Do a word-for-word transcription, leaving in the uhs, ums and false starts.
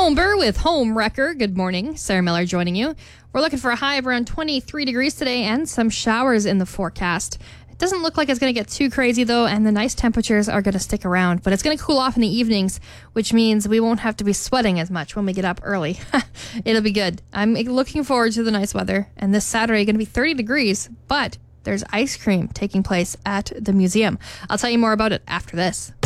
Holmber with Home Wrecker. Good morning. Sarah Miller joining you. We're looking for a high of around twenty-three degrees today and some showers in the forecast. It doesn't look like it's going to get too crazy, though, and the nice temperatures are going to stick around. But it's going to cool off in the evenings, which means we won't have to be sweating as much when we get up early. It'll be good. I'm looking forward to the nice weather. And this Saturday, going to be thirty degrees, but there's ice cream taking place at the museum. I'll tell you more about it after this.